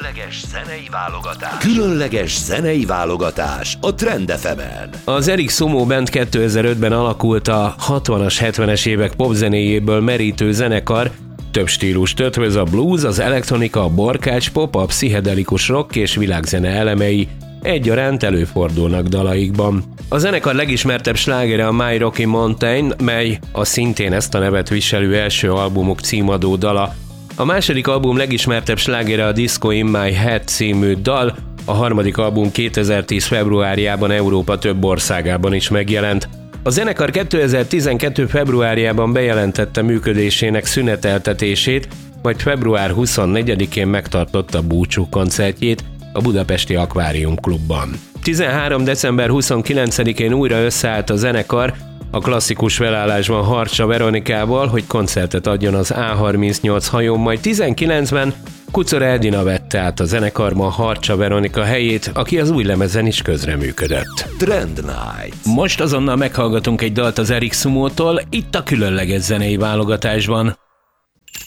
Különleges zenei válogatás a Trend FM-en. Az Eric Sumo Band 2005-ben alakult, a 60-as, 70-es évek popzenéjéből merítő zenekar. Több stílust ötvöz: a blues, az elektronika, a borkács pop, a pszichedelikus rock és világzene elemei egyaránt előfordulnak dalaikban. A zenekar legismertebb slágere a My Rocky Mountain, mely a szintén ezt a nevet viselő első albumuk címadó dala. A második album legismertebb slágere a Disco in My Head című dal, a harmadik album 2010. februárjában Európa több országában is megjelent. A zenekar 2012. februárjában bejelentette működésének szüneteltetését, majd február 24-én megtartotta búcsú koncertjét a budapesti Akvárium Klubban. 13. december 29-én újra összeállt a zenekar a klasszikus felállásban Harcsa Veronikával, hogy koncertet adjon az A38 hajón, majd 19-ben Kuczor Edina vette át a zenekarban Harcsa Veronika helyét, aki az új lemezen is közreműködött. Trend Night. Most azonnal meghallgatunk egy dalt az Eric Sumótól, itt a különleges zenei válogatásban.